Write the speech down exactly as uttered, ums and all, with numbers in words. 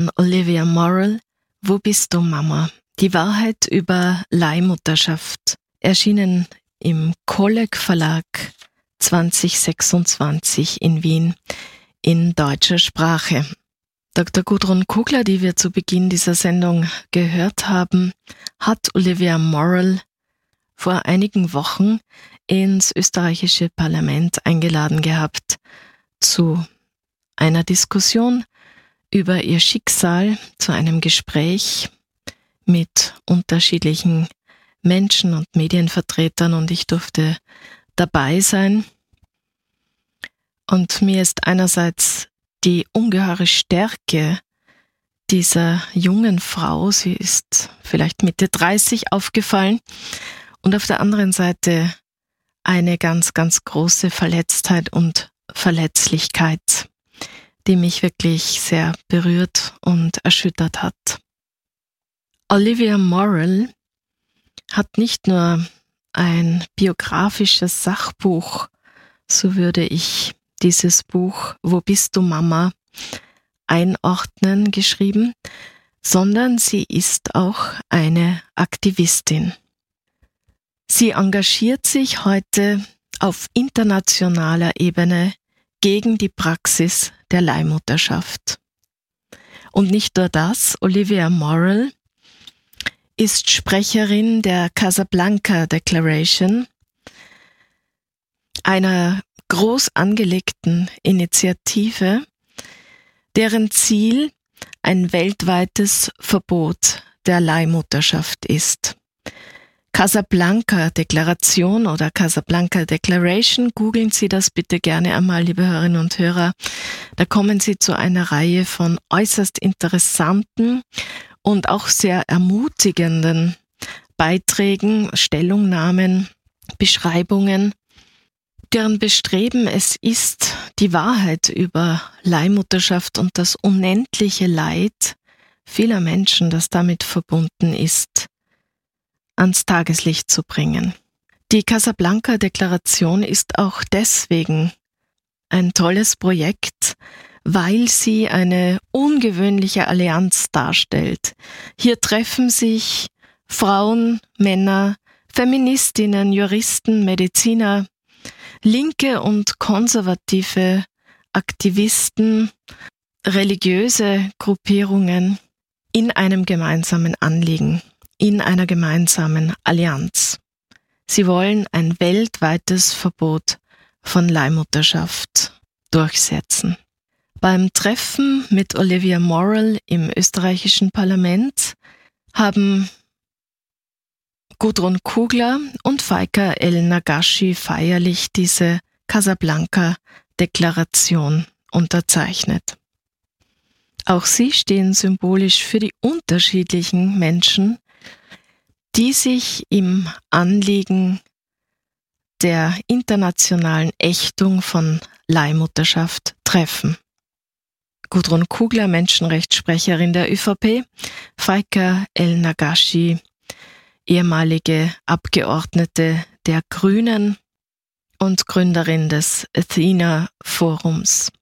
von Olivia Morrell, Wo bist du, Mama? Die Wahrheit über Leihmutterschaft, erschienen im Kolleg Verlag zwanzig sechsundzwanzig in Wien in deutscher Sprache. Doktor Gudrun Kugler, die wir zu Beginn dieser Sendung gehört haben, hat Olivia Morrell vor einigen Wochen ins österreichische Parlament eingeladen gehabt zu einer Diskussion über ihr Schicksal, zu einem Gespräch mit unterschiedlichen Menschen und Medienvertretern, und ich durfte dabei sein. Und mir ist einerseits die ungeheure Stärke dieser jungen Frau, sie ist vielleicht Mitte dreißig, aufgefallen, und auf der anderen Seite eine ganz, ganz große Verletztheit und Verletzlichkeit, die mich wirklich sehr berührt und erschüttert hat. Olivia Morrell hat nicht nur ein biografisches Sachbuch, so würde ich dieses Buch Wo bist du, Mama? Einordnen, geschrieben, sondern sie ist auch eine Aktivistin. Sie engagiert sich heute auf internationaler Ebene gegen die Praxis der Leihmutterschaft. Und nicht nur das, Olivia Morrell ist Sprecherin der Casablanca Declaration, einer groß angelegten Initiative, deren Ziel ein weltweites Verbot der Leihmutterschaft ist. Casablanca Deklaration oder Casablanca Declaration, googeln Sie das bitte gerne einmal, liebe Hörerinnen und Hörer. Da kommen Sie zu einer Reihe von äußerst interessanten und auch sehr ermutigenden Beiträgen, Stellungnahmen, Beschreibungen, deren Bestreben es ist, die Wahrheit über Leihmutterschaft und das unendliche Leid vieler Menschen, das damit verbunden ist, ans Tageslicht zu bringen. Die Casablanca-Deklaration ist auch deswegen ein tolles Projekt, weil sie eine ungewöhnliche Allianz darstellt. Hier treffen sich Frauen, Männer, Feministinnen, Juristen, Mediziner, linke und konservative Aktivisten, religiöse Gruppierungen in einem gemeinsamen Anliegen, in einer gemeinsamen Allianz. Sie wollen ein weltweites Verbot von Leihmutterschaft durchsetzen. Beim Treffen mit Olivia Morrell im österreichischen Parlament haben Gudrun Kugler und Faika El-Nagashi feierlich diese Casablanca-Deklaration unterzeichnet. Auch sie stehen symbolisch für die unterschiedlichen Menschen, die sich im Anliegen der internationalen Ächtung von Leihmutterschaft treffen. Gudrun Kugler, Menschenrechtssprecherin der ÖVP, Faika El-Nagashi, ehemalige Abgeordnete der Grünen und Gründerin des Athena Forums.